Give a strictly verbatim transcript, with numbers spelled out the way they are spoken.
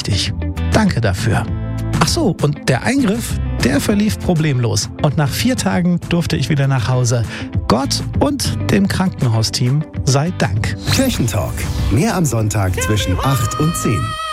wichtig. Danke dafür. Ach so, und der Eingriff, der verlief problemlos. Und nach vier Tagen durfte ich wieder nach Hause. Gott und dem Krankenhausteam sei Dank. Kirchentalk. Mehr am Sonntag zwischen acht und zehn.